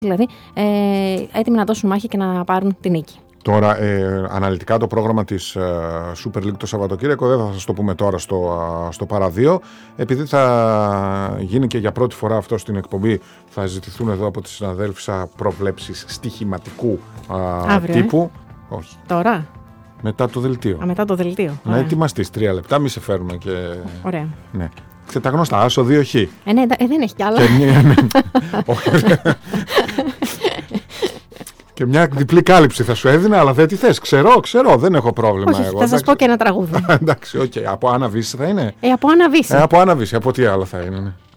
Δηλαδή, έτοιμοι να δώσουν μάχη και να πάρουν την νίκη. Τώρα, αναλυτικά το πρόγραμμα της Super League το Σαββατοκύριακο δεν θα σας το πούμε τώρα στο παραδείο, επειδή θα γίνει και για πρώτη φορά αυτό στην εκπομπή, θα ζητηθούν εδώ από τις συναδέλφισσα προβλέψεις στοιχηματικού τύπου. Όχι. Τώρα. Μετά το δελτίο. Μετά το δελτίο. Να ετοιμαστείς 3 λεπτά, μη σε φέρουμε και... Ωραία. Ναι. Τα γνωστά, άσο 2 χ. Ναι, δεν έχει κι άλλα. Και μια διπλή κάλυψη θα σου έδινα, αλλά δεν τη θες. Ξέρω, δεν έχω πρόβλημα. Όχι, εγώ. Θα σας πω και ένα τραγούδι. Εντάξει, οκ. Από Άννα Βύση θα είναι. Από Άννα Βύση. Από Άννα Βύση, από τι άλλο θα είναι. Ναι.